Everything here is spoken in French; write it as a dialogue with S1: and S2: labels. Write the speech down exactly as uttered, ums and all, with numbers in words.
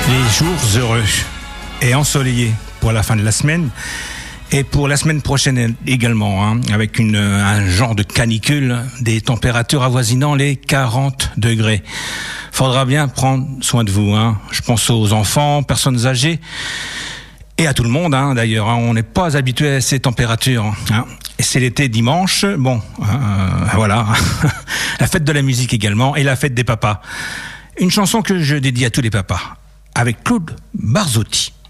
S1: Les jours heureux et ensoleillés pour la fin de la semaine et pour la semaine prochaine également, hein, avec une, un genre de canicule, des températures avoisinant les quarante degrés. Faudra bien prendre soin de vous, hein. Je pense aux enfants, personnes âgées et à tout le monde, hein, d'ailleurs. Hein. On n'est pas habitué à ces températures. Hein. Et c'est l'été dimanche, bon, euh, voilà. La fête de la musique également et la fête des papas. Une chanson que je dédie à tous les papas, avec Claude Barzotti.